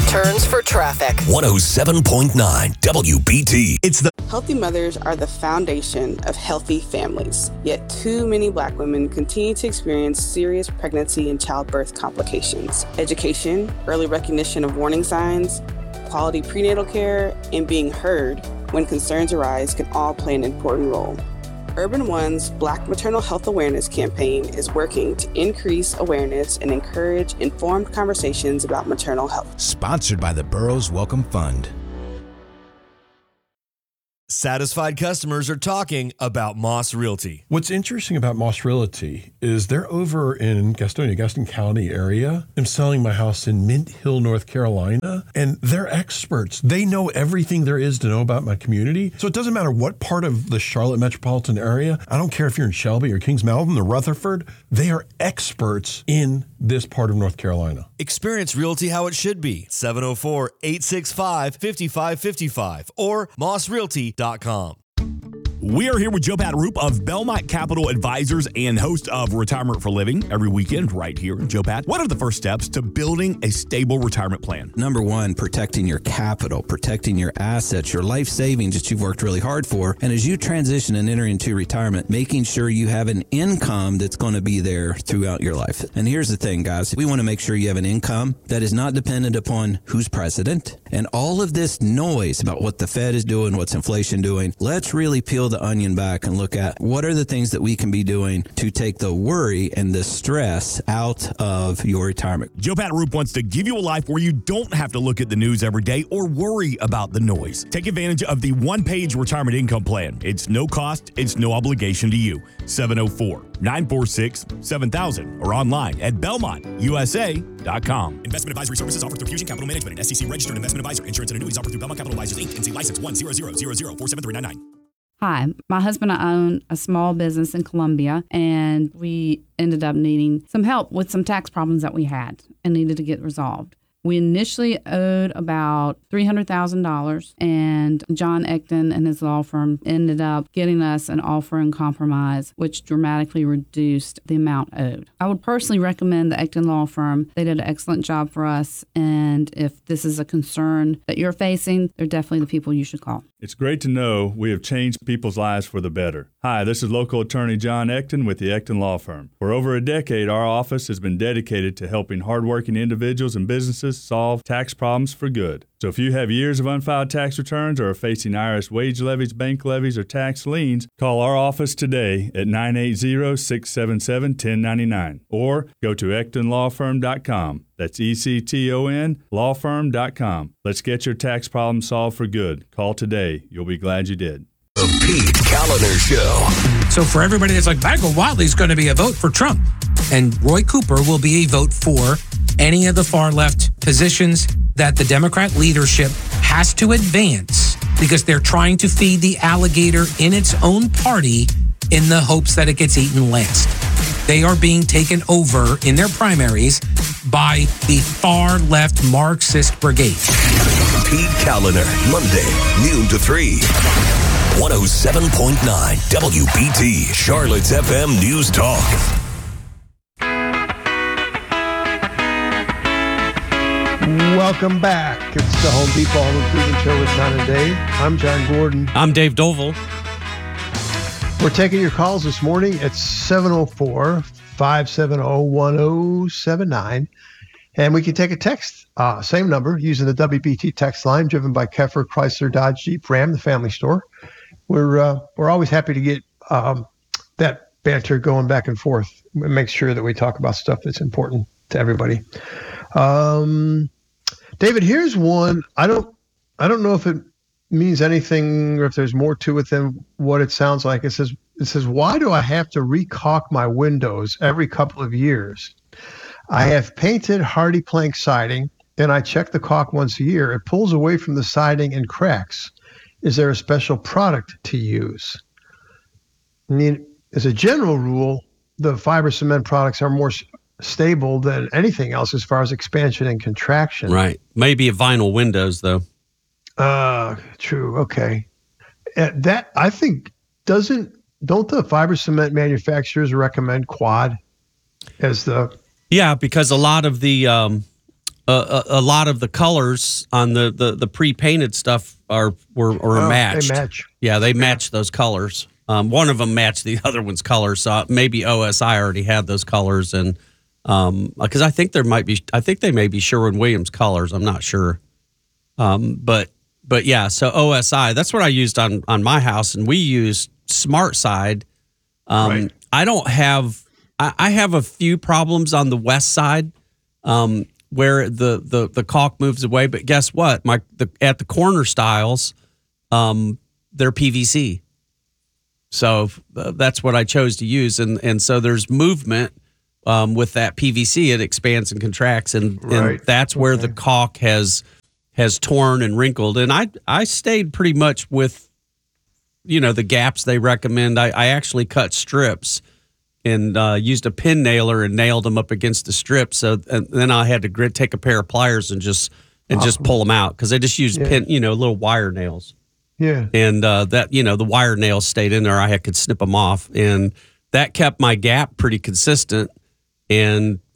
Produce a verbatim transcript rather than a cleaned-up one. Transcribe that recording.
turns for traffic. one oh seven point nine W B T. It's the Healthy mothers are the foundation of healthy families. Yet too many Black women continue to experience serious pregnancy and childbirth complications. Education, early recognition of warning signs, quality prenatal care, and being heard when concerns arise can all play an important role. Urban One's Black Maternal Health Awareness campaign is working to increase awareness and encourage informed conversations about maternal health. Sponsored by the Burroughs Welcome Fund. Satisfied customers are talking about Moss Realty. What's interesting about Moss Realty is they're over in Gastonia, Gaston County area. I'm selling my house in Mint Hill, North Carolina, and they're experts. They know everything there is to know about my community. So it doesn't matter what part of the Charlotte metropolitan area. I don't care if you're in Shelby or Kings Mountain or Rutherford. They are experts in this part of North Carolina. Experience Realty how it should be. seven oh four, eight six five, five five five five or moss realty dot com. We are here with Joe Pat Roop of Belmont Capital Advisors and host of Retirement for Living every weekend right here. Joe Pat, what are the first steps to building a stable retirement plan? Number one, protecting your capital, protecting your assets, your life savings that you've worked really hard for. And as you transition and enter into retirement, making sure you have an income that's going to be there throughout your life. And here's the thing, guys. We want to make sure you have an income that is not dependent upon who's president and all of this noise about what the Fed is doing, what's inflation doing. Let's really peel the onion back and look at what are the things that we can be doing to take the worry and the stress out of your retirement. Joe Pat Roop wants to give you a life where you don't have to look at the news every day or worry about the noise. Take advantage of the one-page retirement income plan. It's no cost, it's no obligation to you. seven oh four, nine four six, seven thousand or online at belmont u s a dot com. Investment advisory services offered through Fusion Capital Management, an S E C registered investment advisor. Insurance and annuities offered through Belmont Capital Advisors, Incorporated. N C license one zero zero zero zero four seven three nine nine. Hi, my husband and I own a small business in Columbia, and we ended up needing some help with some tax problems that we had and needed to get resolved. We initially owed about three hundred thousand dollars, and John Ecton and his law firm ended up getting us an offer in compromise, which dramatically reduced the amount owed. I would personally recommend the Ecton law firm. They did an excellent job for us, and if this is a concern that you're facing, they're definitely the people you should call. It's great to know we have changed people's lives for the better. Hi, this is local attorney John Ecton with the Ecton Law Firm. For over a decade, our office has been dedicated to helping hardworking individuals and businesses solve tax problems for good. So if you have years of unfiled tax returns or are facing I R S wage levies, bank levies, or tax liens, call our office today at nine eight zero, six seven seven, one zero nine nine or go to ecton law firm dot com. That's E C T O N law firm dot com. Let's get your tax problem solved for good. Call today. You'll be glad you did. The Pete Kaliner Show. So for everybody that's like, Michael Whatley's going to be a vote for Trump, and Roy Cooper will be a vote for any of the far left positions that the Democrat leadership has to advance because they're trying to feed the alligator in its own party in the hopes that it gets eaten last. They are being taken over in their primaries by the far left Marxist brigade. Pete Kaliner, Monday, noon to three. one oh seven point nine W B T, Charlotte's F M News Talk. Welcome back. It's the Home Depot Home Improvement Show with John and Dave. I'm John Gordon. I'm Dave Doval. We're taking your calls this morning at seven oh four, five seven oh, one oh seven nine. And we can take a text, uh, same number, using the W B T text line, driven by Keffer, Chrysler, Dodge, Jeep, Ram, the family store. We're uh, we're always happy to get um, that banter going back and forth. Make sure that we talk about stuff that's important to everybody. Um, David, here's one. I don't I don't know if it means anything or if there's more to it than what it sounds like. It says it says, why do I have to recaulk my windows every couple of years? I have painted hardy plank siding, and I check the caulk once a year. It pulls away from the siding and cracks. Is there a special product to use? I mean, as a general rule, the fiber cement products are more stable than anything else as far as expansion and contraction. Right. Maybe a vinyl windows, though. Uh, true. Okay. Uh, that, I think, doesn't, don't the fiber cement manufacturers recommend quad as the... Yeah, because a lot of the um, a, a lot of the colors on the, the, the pre-painted stuff are were, were Oh, matched. they match. Yeah, they match those colors. Um, one of them matched the other one's colors, so maybe O S I already had those colors, and um, because I think there might be, I think they may be Sherwin-Williams colors. I'm not sure, um, but but yeah. So O S I, that's what I used on on my house, and we used SmartSide. Um, Right. I don't have, I, I have a few problems on the west side. Um, where the, the, the caulk moves away. But guess what? My the, at the corner stiles, um, they're P V C. So uh, that's what I chose to use. And and so there's movement um, with that P V C. It expands and contracts. And, Right. and that's where Okay. the caulk has has torn and wrinkled. And I I stayed pretty much with, you know, the gaps they recommend. I, I actually cut strips and uh, used a pin nailer and nailed them up against the strip. So and then I had to grit, take a pair of pliers and just and just pull them out because I just used Yeah. pin, you know, little wire nails. Yeah. And uh, that, you know, the wire nails stayed in there. I had, could snip them off, and that kept my gap pretty consistent. And